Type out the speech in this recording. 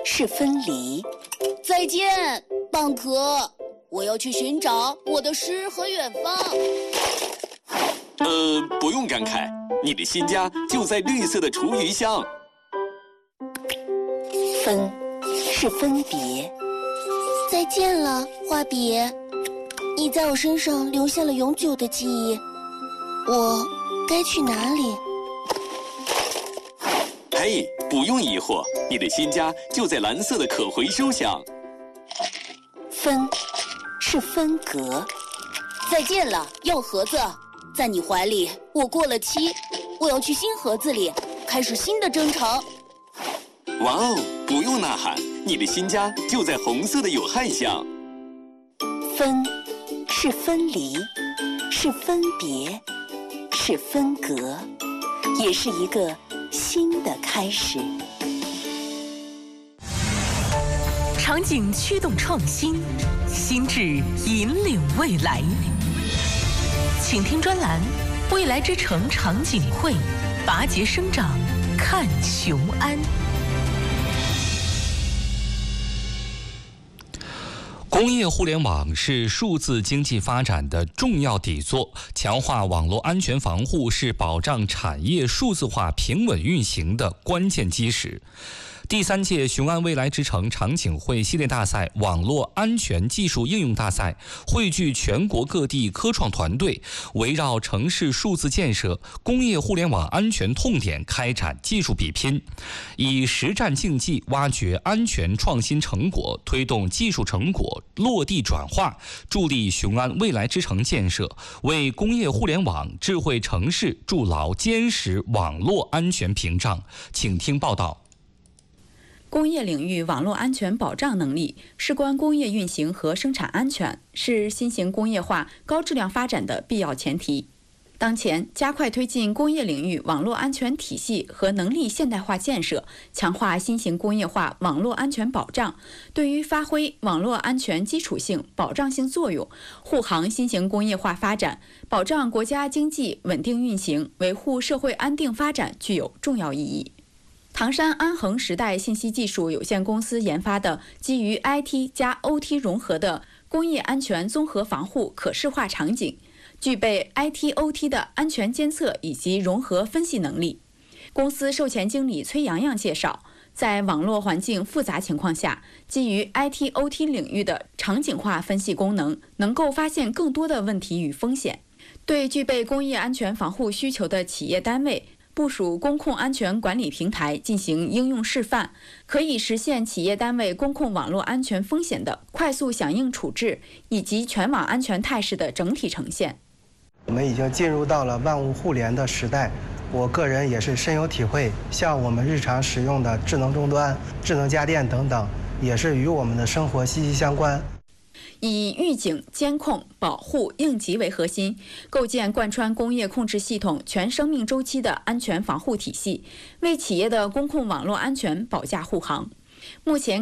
是分离。 再见，蚌壳，我要去寻找我的诗和远方。 不用感慨，你的新家就在绿色的厨余箱。 分是分别。 再见了，画笔，你在我身上留下了永久的记忆。我该去哪里？ 嘿，不用疑惑，你的新家就在蓝色的可回收箱。 分是分隔。 再见了，药盒子，在你怀里，我过了期，我要去新盒子里，开始新的征程。 哇哦，不用呐喊，你的新家就在红色的有害箱。 分是分离，是分别，是分隔，也是一个新的开始。 场景驱动创新，心智引领未来。请听专栏《未来之城场景会》，拔节生长，看雄安。 工业互联网是数字经济发展的重要底座，强化网络安全防护是保障产业数字化平稳运行的关键基石。第3届雄安未来之城场景会系列大赛网络安全技术应用大赛汇聚全国各地科创团队，围绕城市数字建设、工业互联网安全痛点开展技术比拼，以实战竞技挖掘安全创新成果，推动技术成果落地转化，助力雄安未来之城建设，为工业互联网智慧城市筑牢坚实网络安全屏障。请听报道。 工业领域网络安全保障能力事关工业运行和生产安全，是新型工业化高质量发展的必要前提。当前，加快推进工业领域网络安全体系和能力现代化建设，强化新型工业化网络安全保障，对于发挥网络安全基础性、保障性作用，护航新型工业化发展，保障国家经济稳定运行，维护社会安定发展具有重要意义。唐山安恒时代信息技术有限公司研发的基于 IT 加 OT 融合的工业安全综合防护可视化场景，具备 IT/OT 的安全监测以及融合分析能力。公司授权经理崔洋洋介绍，在网络环境复杂情况下，基于 IT/OT 领域的场景化分析功能，能够发现更多的问题与风险，对具备工业安全防护需求的企业单位部署公控安全管理平台进行应用示范，可以实现企业单位公控网络安全风险的快速响应处置，以及全网安全态势的整体呈现。 我们已经进入到了万物互联的时代，我个人也是深有体会。像我们日常使用的智能终端、智能家电等等，也是与我们的生活息息相关。 以预警、监控、保护、应急为核心，构建贯穿工业控制系统全生命周期的安全防护体系，为企业的公控网络安全保驾护航。目前